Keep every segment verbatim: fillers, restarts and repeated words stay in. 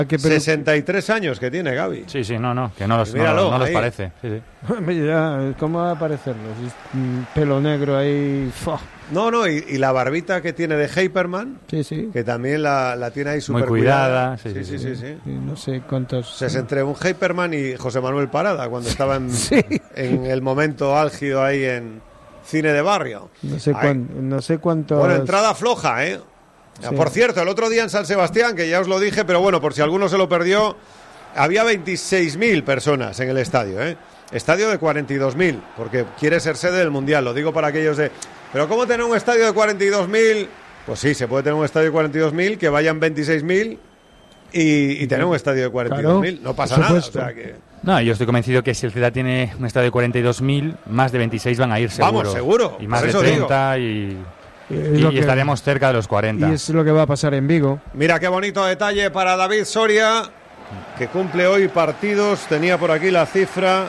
sesenta y tres años que tiene Gaby. Sí, sí, no, no, que no los, Míralo, no, no los parece. Sí, sí. Mira, ¿cómo va a parecerlo? Pelo negro ahí. ¡Fua! No, no, y, y la barbita que tiene de Hyperman, sí, sí. que también la, la tiene ahí súper muy cuidada. Sí sí sí, sí, sí, sí. No sé cuántos... O sea, es entre un Hyperman y José Manuel Parada, cuando estaba en, sí. en el momento álgido ahí en Cine de Barrio. No sé, cuán, no sé cuántos... Bueno, entrada floja, ¿eh? Sí. Por cierto, el otro día en San Sebastián, que ya os lo dije, pero bueno, por si alguno se lo perdió, había veintiséis mil personas en el estadio, ¿eh? Estadio de cuarenta y dos mil, porque quiere ser sede del Mundial, lo digo para aquellos de... ¿Pero cómo tener un estadio de cuarenta y dos mil? Pues sí, se puede tener un estadio de cuarenta y dos mil, que vayan veintiséis mil y, y tener un estadio de cuarenta y dos mil. Claro, no pasa nada, o sea que... No, yo estoy convencido que si el Celta tiene un estadio de cuarenta y dos mil, más de veintiséis van a ir seguro. Vamos, seguro. Y más de treinta y... Y, y que, estaremos cerca de los cuarenta. Y es lo que va a pasar en Vigo. Mira qué bonito detalle para David Soria, que cumple hoy partidos. Tenía por aquí la cifra: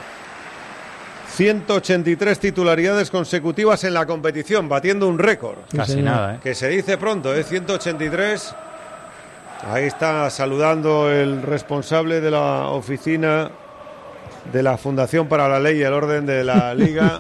ciento ochenta y tres titularidades consecutivas en la competición, batiendo un récord. Casi sí, nada, ¿eh? Que se dice pronto, ¿eh? ciento ochenta y tres. Ahí está saludando el responsable de la oficina de la Fundación para la Ley y el Orden de la Liga.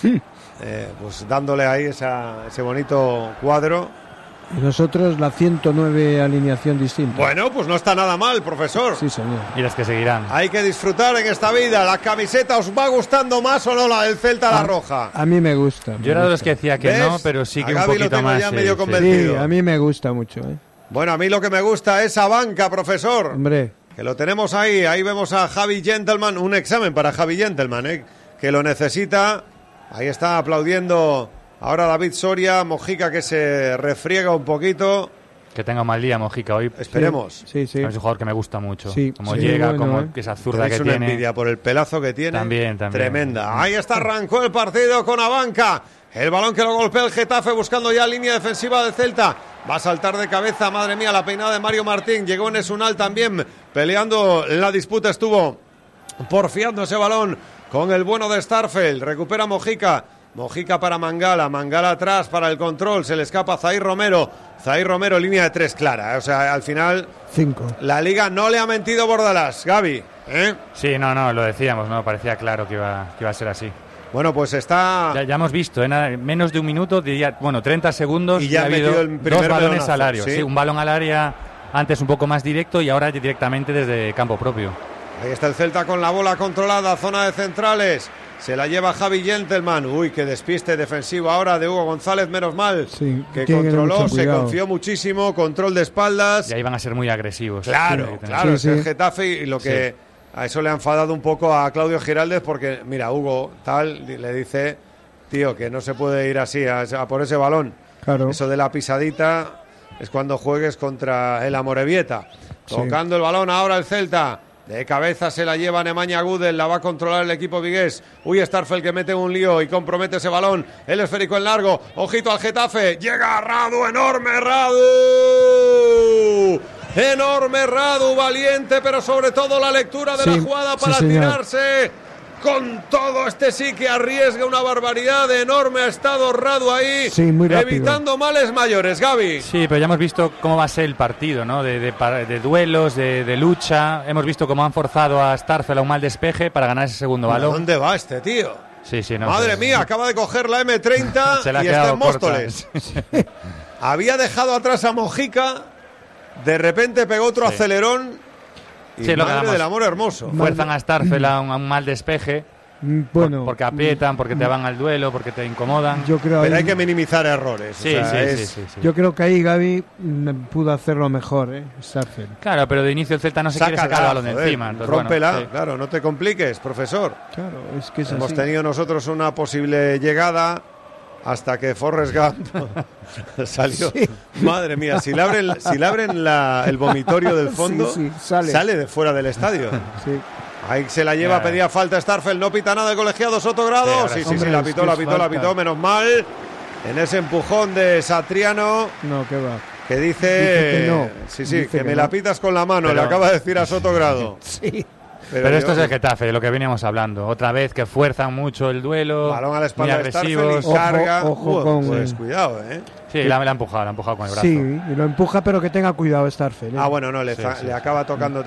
Eh, pues dándole ahí esa, ese bonito cuadro. Y nosotros la ciento nueve alineación distinta. Bueno, pues no está nada mal, profesor. Sí, señor. Y las que seguirán. Hay que disfrutar en esta vida. ¿La camiseta os va gustando más o no, la del Celta, a, la roja? A mí me gusta. Yo era de los que decía que ¿Ves? no, pero sí que a un Gaby poquito lo tengo más. Ya sí, medio sí. convencido. Sí, a mí me gusta mucho, ¿eh? Bueno, a mí lo que me gusta es esa banca, profesor. Hombre. Que lo tenemos ahí. Ahí vemos a Javi Gentleman. Un examen para Javi Gentleman, ¿eh? Que lo necesita. Ahí está aplaudiendo ahora David Soria. Mojica que se refriega un poquito. Que tenga un mal día Mojica hoy. Esperemos. Sí, sí. Es un jugador que me gusta mucho. Sí, como sí, llega, bueno, como ¿eh? esa zurda que es una tiene. envidia por el pelazo que tiene. También, también. Tremenda. Ahí está, arrancó el partido con Abanca. El balón que lo golpea el Getafe buscando ya línea defensiva de Celta. Va a saltar de cabeza, madre mía, la peinada de Mario Martín. Llegó Nesunal también peleando la disputa. Estuvo porfiando ese balón con el bueno de Starfelt. Recupera Mojica. Mojica para Mangala, Mangala atrás para el control, se le escapa Zair Romero, Zair Romero línea de tres clara, ¿eh? O sea, al final Cinco. La Liga no le ha mentido Bordalás, Gaby, ¿eh? Sí, no, no, lo decíamos, no, parecía claro que iba, que iba a ser así. Bueno, pues está... Ya, ya hemos visto, en ¿eh? menos de un minuto, diría, bueno, treinta segundos, y ya ha ha habido el dos balones melonazo, al área, ¿sí? ¿sí? Un balón al área antes un poco más directo y ahora directamente desde campo propio. Ahí está el Celta con la bola controlada, zona de centrales. Se la lleva Javi Gentleman. Uy, qué despiste defensivo ahora de Hugo González, menos mal. Sí, que controló, se confió muchísimo, control de espaldas. Y ahí van a ser muy agresivos. Claro, sí, claro, sí, es sí. el Getafe y lo que sí. A eso le ha enfadado un poco a Claudio Giraldez porque, mira, Hugo tal le dice, tío, que no se puede ir así a, a por ese balón. Claro. Eso de la pisadita es cuando juegues contra el Amorebieta. Sí. Tocando el balón ahora el Celta. De cabeza se la lleva Nemanja Gudel, la va a controlar el equipo vigués. Uy, Starfelt que mete un lío y compromete ese balón. El esférico en largo, ojito al Getafe. Llega Radu, enorme Radu. Enorme Radu, valiente, pero sobre todo la lectura de sí, la jugada para sí, tirarse. Con todo este sí que arriesga una barbaridad. Enorme ha estado Radu ahí, sí, muy rápido. Evitando males mayores, Gaby. Sí, pero ya hemos visto cómo va a ser el partido, ¿no? De, de, de duelos, de, de lucha. Hemos visto cómo han forzado a Starfelt a un mal despeje para ganar ese segundo balón. ¿Dónde va este tío? Sí, sí, no, Madre pues, mía, acaba de coger la eme treinta se la y ha está en corta. Móstoles. Había dejado atrás a Mojica, de repente pegó otro sí. acelerón. Y sí, madre lo del amor hermoso. Fuerzan a Starfelt a un, a un mal despeje. Bueno, porque aprietan, porque te van al duelo, porque te incomodan. Yo creo Pero ahí, hay que minimizar errores. Sí, o sea, sí, es... sí, sí, sí. Yo creo que ahí Gaby pudo hacerlo mejor, ¿eh? Starfelt. Claro, pero de inicio el Celta no se Sácala, quiere sacar el balón de joder, encima. Entonces, rómpela, bueno, sí. claro, no te compliques, profesor. Claro, es que es Hemos así. tenido nosotros una posible llegada hasta que Forrest Gump salió. Sí. Madre mía, si le abren, si le abren la, el vomitorio del fondo, Sí, sí, sale. sale de fuera del estadio. Sí. Ahí se la lleva, Ya. pedía falta Starfelt, no pita nada el colegiado Sotogrado. Sí, Sí, sí, Hombre, sí, la es pitó, que la es pitó, la falta. pitó, menos mal. En ese empujón de Satriano, No, que va. que dice, Dice que no. sí, sí, Dice que, que me no. la pitas con la mano, Pero- le acaba de decir a Sotogrado. Sí. Pero, Pero esto yo... es el Getafe, de lo que veníamos hablando. Otra vez que fuerzan mucho el duelo, balón a la espalda muy agresivos. De carga. Ojo, ojo uh, con... Pues cuidado, ¿eh? Sí, la, la ha empujado, la ha empujado con el brazo. Sí, y lo empuja, pero que tenga cuidado Starfel, ¿eh? Ah, bueno, no, le, sí, fa... sí, le sí. acaba tocando